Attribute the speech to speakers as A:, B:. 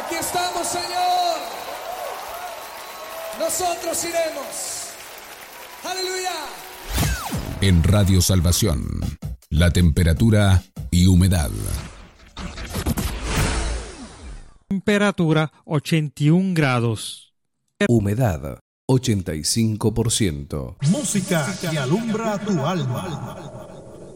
A: Aquí estamos, Señor. Nosotros iremos. Aleluya.
B: En Radio Salvación, la temperatura y humedad.
C: Temperatura 81 grados.
D: Humedad 85%.
E: Música que alumbra tu alma.